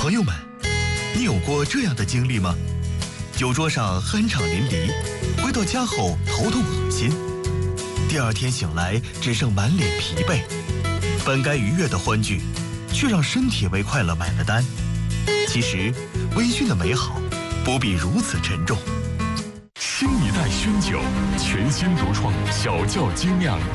朋友们，你有过这样的经历吗？酒桌上酣畅淋漓，回到家后头痛恶心，第二天醒来只剩满脸疲惫，本该愉悦的欢聚，却让身体为快乐买了单。其实，微醺的美好不必如此沉重。 新一代熏酒，全新独创小窖精酿